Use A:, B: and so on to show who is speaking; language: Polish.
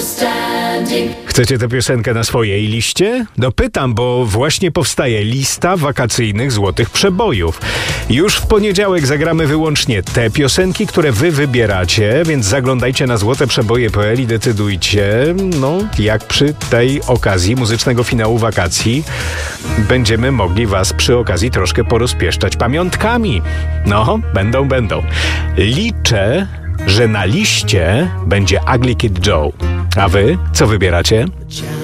A: Chcecie tę piosenkę na swojej liście? No pytam, bo właśnie powstaje lista wakacyjnych złotych przebojów. Już w poniedziałek zagramy wyłącznie te piosenki, które wy wybieracie, więc zaglądajcie na złoteprzeboje.pl i decydujcie, jak przy tej okazji muzycznego finału wakacji będziemy mogli was przy okazji troszkę porozpieszczać pamiątkami. Będą. Liczę, że na liście będzie Ugly Kid Joe. A wy co wybieracie?